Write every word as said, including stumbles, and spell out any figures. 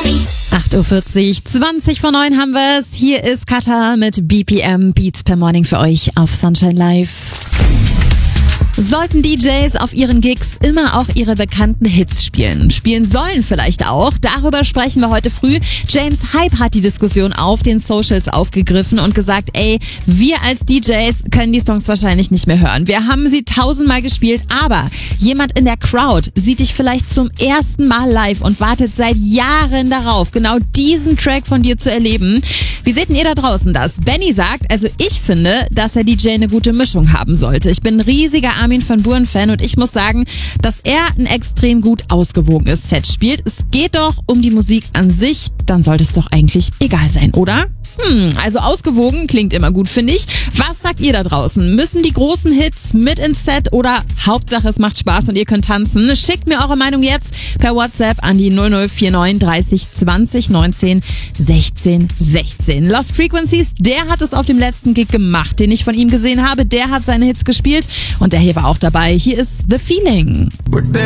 acht Uhr vierzig, zwanzig vor neun haben wir es. Hier ist Katha mit B P M Beats per Morning für euch auf Sunshine Live. Sollten D Js auf ihren Gigs immer auch ihre bekannten Hits spielen? Spielen sollen vielleicht auch. Darüber sprechen wir heute früh. James Hype hat die Diskussion auf den Socials aufgegriffen und gesagt, ey, wir als D Js können die Songs wahrscheinlich nicht mehr hören. Wir haben sie tausendmal gespielt, aber jemand in der Crowd sieht dich vielleicht zum ersten Mal live und wartet seit Jahren darauf, genau diesen Track von dir zu erleben. Wie seht denn ihr da draußen das? Benny sagt, also ich finde, dass der D J eine gute Mischung haben sollte. Ich bin ein riesiger Armin van Buuren-Fan und ich muss sagen, dass er ein extrem gut ausgewogenes Set spielt. Es geht doch um die Musik an sich, dann sollte es doch eigentlich egal sein, oder? Hm, also ausgewogen klingt immer gut, finde ich. Was sagt ihr da draußen? Müssen die großen Hits mit ins Set oder Hauptsache es macht Spaß und ihr könnt tanzen? Schickt mir eure Meinung jetzt per WhatsApp an die null null vier neun dreißig zwanzig neunzehn sechzehn sechzehn. Lost Frequencies, der hat es auf dem letzten Gig gemacht, den ich von ihm gesehen habe. Der hat seine Hits gespielt und der hier war auch dabei. Hier ist The Feeling.